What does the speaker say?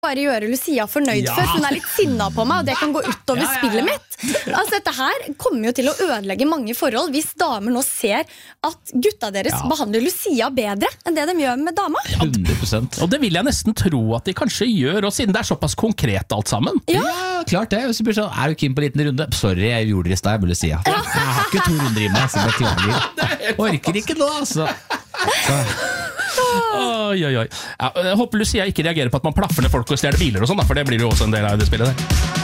bare gjøre Lucia fornøyd før hun litt sinna på meg, og det kan gå utover spillet mitt. Altså, dette her kommer jo til å ødelegge mange forhold hvis damer nå ser at gutta deres behandler Lucia bedre enn det de gjør med dama. 100%. Og det vil jeg nesten tro at de kanskje gjør, og siden det såpass konkret alt sammen. Ja, klart det. Hvis du blir sånn, du keen på en liten runde? Sorry, jeg gjorde det i sted, Lucia. Jeg har ikke 2 runder i meg, så beklager. Orker ikke nå, altså. Oi. Jeg håper Lucia ikke reagerer på at man plaffer ned folk og stjeler biler og sånn, for det blir jo også en del av det spillet der.